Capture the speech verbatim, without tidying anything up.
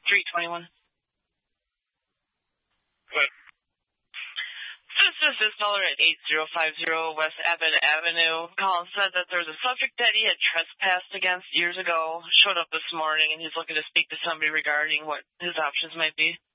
three twenty-one. Good. This is this caller at eight zero five zero West Abbott Avenue. Colin said that there was a subject that he had trespassed against years ago. Showed up this morning, and he's looking to speak to somebody regarding what his options might be.